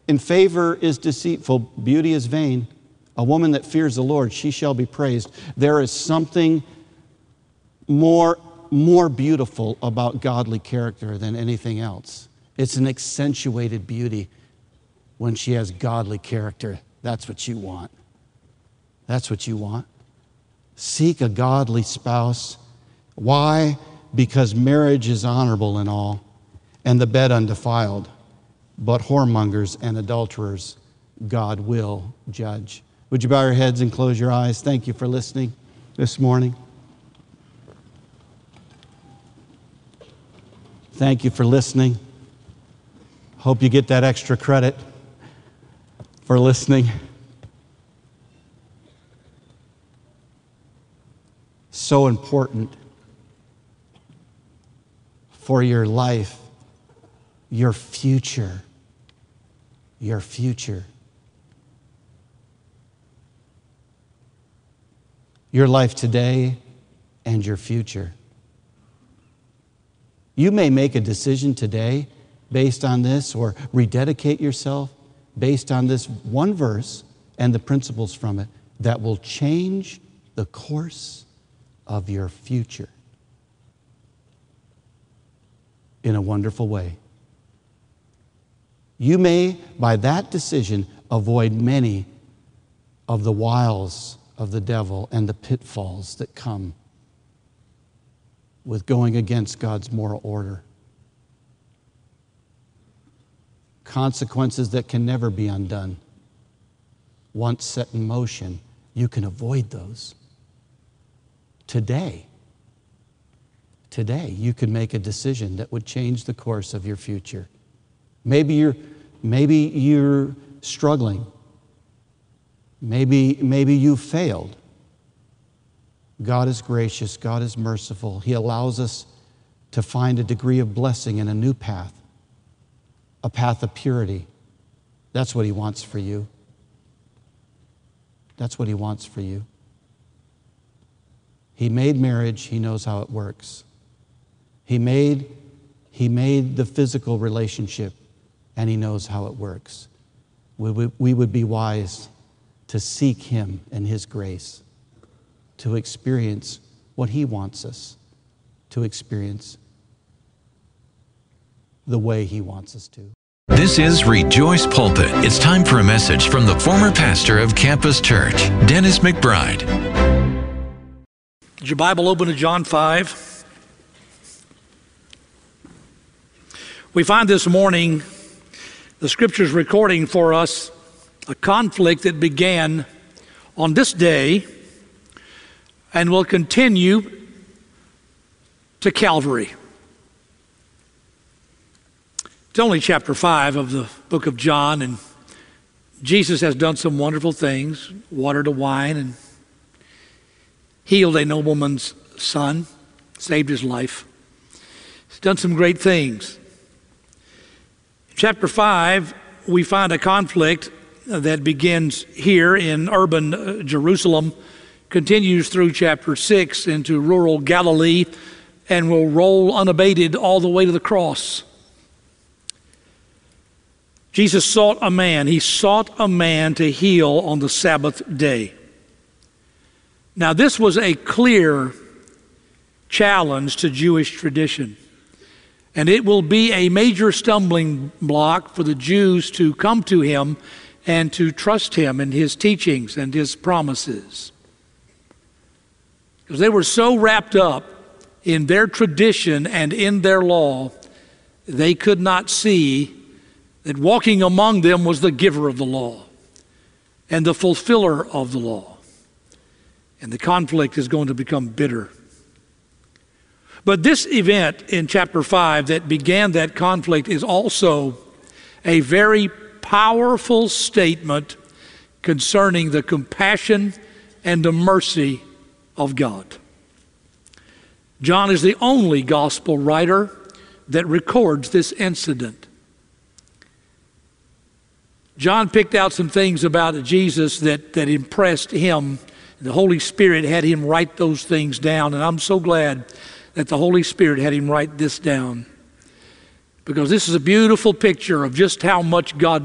And favor is deceitful, beauty is vain. A woman that fears the Lord, she shall be praised. There is something more beautiful about godly character than anything else. It's an accentuated beauty when she has godly character. That's what you want. That's what you want. Seek a godly spouse. Why? Because marriage is honorable and all, and the bed undefiled. But whoremongers and adulterers God will judge. Would you bow your heads and close your eyes? Thank you for listening this morning. Thank you for listening. Hope you get that extra credit for listening. So important for your life, your future. Your future. Your life today and your future. You may make a decision today based on this, or rededicate yourself based on this one verse and the principles from it that will change the course of your future in a wonderful way. You may, by that decision, avoid many of the wiles of the devil and the pitfalls that come with going against God's moral order. Consequences that can never be undone. Once set in motion, you can avoid those. Today, you could make a decision that would change the course of your future. Maybe you're struggling. Maybe you failed. God is gracious. God is merciful. He allows us to find a degree of blessing in a new path, a path of purity. That's what He wants for you. That's what He wants for you. He made marriage. He knows how it works. He made the physical relationship, and He knows how it works. We would be wise to seek Him and His grace, to experience what He wants us to experience, the way He wants us to. This is Rejoice Pulpit. It's time for a message from the former pastor of Campus Church, Dennis McBride. Is your Bible open to John 5? We find this morning the Scripture's recording for us a conflict that began on this day and will continue to Calvary. It's only chapter 5 of the book of John, and Jesus has done some wonderful things, water to wine, and healed a nobleman's son, saved his life. He's done some great things. In chapter 5, we find a conflict that begins here in urban Jerusalem, continues through chapter 6 into rural Galilee, and will roll unabated all the way to the cross. Jesus sought a man. He sought a man to heal on the Sabbath day. Now, this was a clear challenge to Jewish tradition, and it will be a major stumbling block for the Jews to come to Him and to trust Him in His teachings and His promises. Because they were so wrapped up in their tradition and in their law, they could not see that walking among them was the giver of the law and the fulfiller of the law. And the conflict is going to become bitter. But this event in chapter 5 that began that conflict is also a very powerful statement concerning the compassion and the mercy of God. John is the only gospel writer that records this incident. John picked out some things about Jesus that impressed him. The Holy Spirit had him write those things down, and I'm so glad that the Holy Spirit had him write this down, because this is a beautiful picture of just how much God